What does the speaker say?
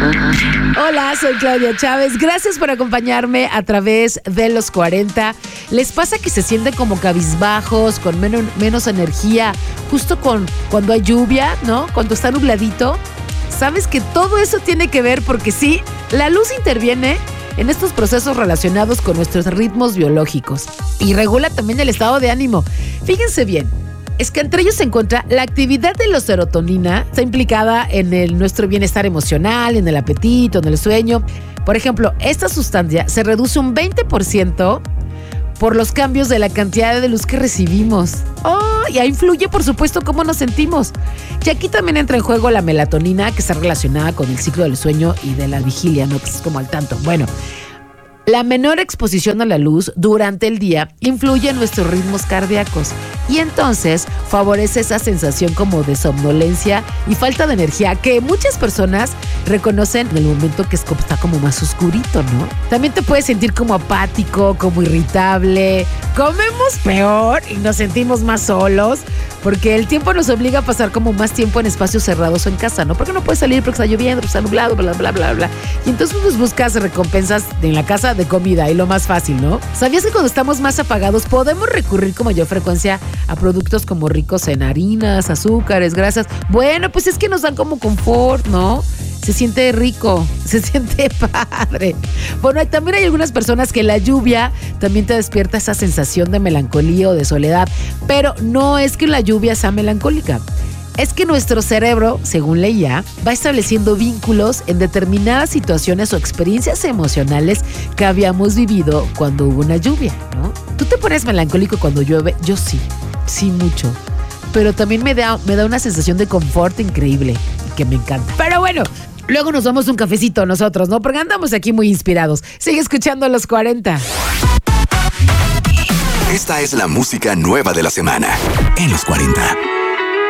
Hola, soy Claudia Chávez. Gracias por acompañarme a través de los 40. ¿Les pasa que se sienten como cabizbajos, con menos energía, justo cuando hay lluvia, ¿no? Cuando está nubladito. ¿Sabes que todo eso tiene que ver? Porque sí, la luz interviene en estos procesos relacionados con nuestros ritmos biológicos y regula también el estado de ánimo. Fíjense bien. Es que entre ellos se encuentra la actividad de la serotonina, está implicada en nuestro bienestar emocional, en el apetito, en el sueño. Por ejemplo, esta sustancia se reduce un 20% por los cambios de la cantidad de luz que recibimos. Y ahí influye, por supuesto, cómo nos sentimos. Y aquí también entra en juego la melatonina, que está relacionada con el ciclo del sueño y de la vigilia, ¿no? Que es como al tanto. Bueno, la menor exposición a la luz durante el día influye en nuestros ritmos cardíacos y entonces favorece esa sensación como de somnolencia y falta de energía que muchas personas reconocen en el momento que está como más oscurito, ¿no? También te puedes sentir como apático, como irritable, comemos peor y nos sentimos más solos porque el tiempo nos obliga a pasar como más tiempo en espacios cerrados o en casa, ¿no? Porque no puedes salir porque está lloviendo, porque está nublado, bla, bla, bla, bla. Y entonces pues buscas recompensas en la casa de comida y lo más fácil, ¿no? ¿Sabías que cuando estamos más apagados podemos recurrir con mayor frecuencia a productos como ricos en harinas, azúcares, grasas? Bueno, pues es que nos dan como confort, ¿no? Se siente rico, se siente padre. Bueno, también hay algunas personas que la lluvia también te despierta esa sensación de melancolía o de soledad, pero no es que la lluvia sea melancólica. Es que nuestro cerebro, según leía, va estableciendo vínculos en determinadas situaciones o experiencias emocionales que habíamos vivido cuando hubo una lluvia, ¿no? ¿Tú te pones melancólico cuando llueve? Yo sí mucho. Pero también me da una sensación de confort increíble y que me encanta. Pero bueno, luego nos damos un cafecito nosotros, ¿no? Porque andamos aquí muy inspirados. Sigue escuchando Los 40. Esta es la música nueva de la semana en Los 40.